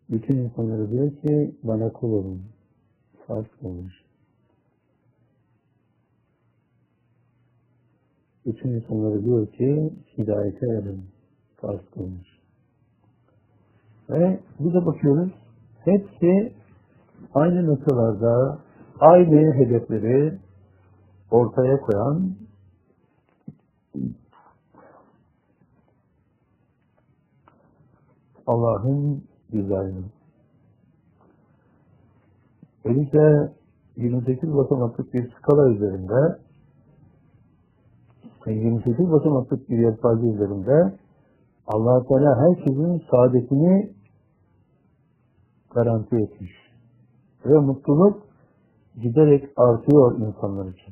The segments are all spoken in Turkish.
Bütün insanlara diyor ki bana kul olun. Farz kılmış. Bütün insanlara diyor ki hidayete erin. Farz kılmış. Ve bir de bakıyoruz hepsi aynı noktalarda aynı hedefleri ortaya koyan Allah'ın dizaynı. Öyleyse 28 basamaklık bir skala üzerinde 28 basamaklık bir yelpaze üzerinde Allah-u Teala herkesin saadetini garanti etmiş. Ve mutluluk giderek artıyor insanlar için.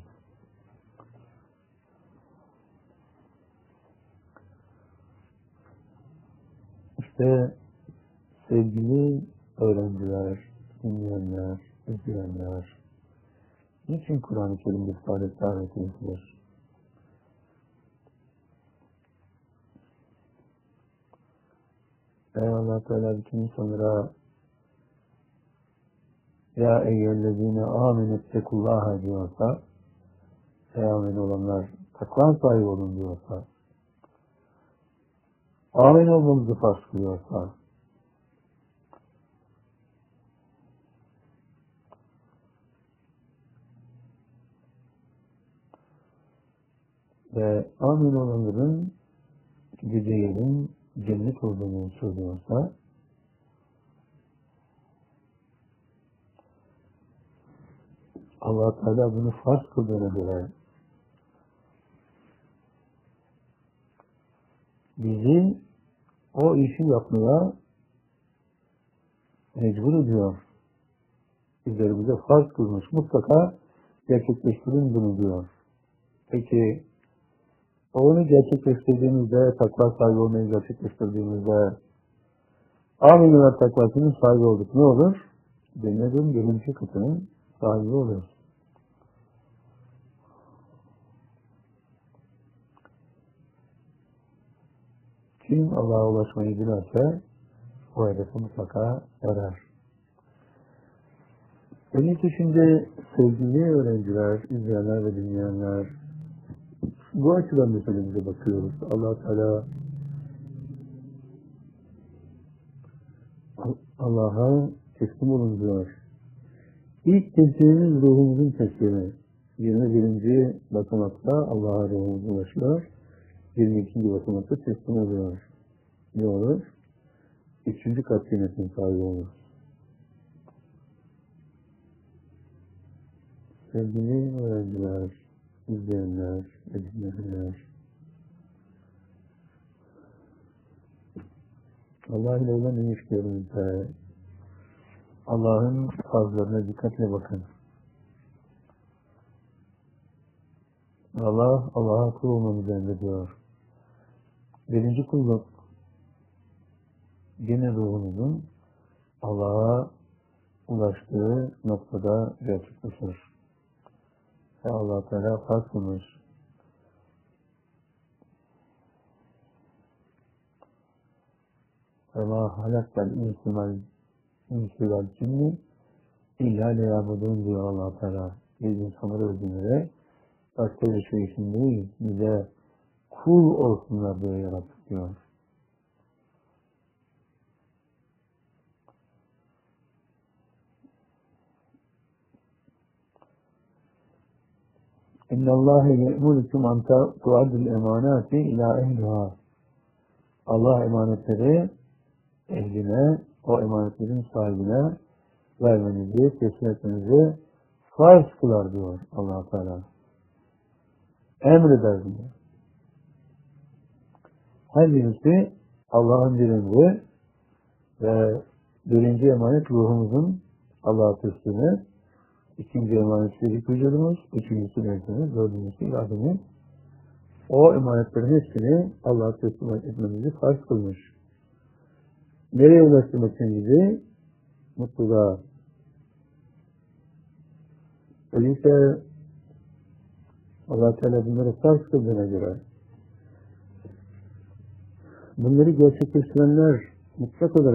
İşte sevgili öğrenciler, dinleyenler, izleyenler, niçin Kur'an-ı Kerim bir saadet daveti edilir? Eğer Allah Teala bütün insanlara ya eyyühellezine amenettekullah diyorsa, ey amin olanlar takva sahibi olun diyorsa, amin olmamızı farz kılıyorsa, ve amin olanların gecelerin cennet olduğunu söylüyorsa, Allah Teala bunu farz kıldığına göre bizi o işi yapmaya mecbur ediyor. Üzerimize farz kılmış. Mutlaka gerçekleştirin bunu diyor. Peki onu gerçekleştirdiğimizde, takva sahibi olmayı gerçekleştirdiğimizde amin ve takvasının sahibi olduk. Ne olur? Cennetin birinci katının sahibi oluyoruz. Kim Allah'a ulaşmayı dilerse o hedefe mutlaka erer. Onun için şimdi sevgili öğrenciler, izleyenler ve dinleyenler, bu açıdan meselemize bakıyoruz. Allah Teala Allah'a teslim olun diyor. İlk teslimimiz ruhumuzun teslimi. 21. basamakta Allah'a ruhumuz ulaşıyor. 22. basamakta teslim oluyor. Ne olur? 3. kat cennetin sahibi olur. Sevgili öğrenciler, izleyenler, edinler, Allah ile olan ilişkilerimizde Allah'ın fazlarına dikkatle bakın. Allah'a kul olmamızı emrediyor. Birinci kulluk gene ruhunuzun Allah'a ulaştığı noktada gerçekleşir. Ve Allah Teala farz kılmış. وَمَا خَلَقَّ الْاِنْسِ وَالْجِنِّ اِلَّا لِيَعْبُدُونَ diyor Allah Teala. Biz insanları öldürerek başka bir şey için değil, bize kul olsunlar diye yarattık diyor. اِنَّ اللّٰهَ يَأْمُرُكُمْ اَنْ تُعَدُّ الْاَمَانَاتِ اِلَى اَهْلِهَا Allah emanetleri ehline, o emanetlerin sahibine vermenizi, teslim etmenizi farz kılar diyor Allah Teala. Emreder diyor. Her birisi Allah'ın birinci ve birinci emanet ruhumuzun Allah'a teslimi, ikinci emanet fizik vücudumuz, üçüncüsü nefsimiz, dördüncüsü irademiz. O emanetlerin hepsini Allah'a teslim etmemizi farz kılmış. Nereye ulaştırmak için bizi? Mutluluğa. Öyleyse Allah Teala bunları farz kıldığına göre bunları gerçekleştirenler mutlak olarak